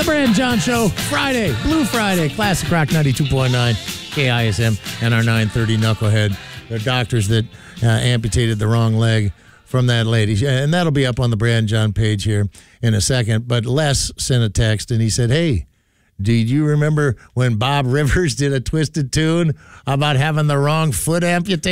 The Brad John Show, Friday, Blue Friday, Classic Rock 92.9, KISM, and our 930 Knucklehead. The doctors that amputated the wrong leg from that lady. And that'll be up on the Brad John page here in a second. But Les sent a text, and he said, hey, do you remember when Bob Rivers did a Twisted Tune about having the wrong foot amputated?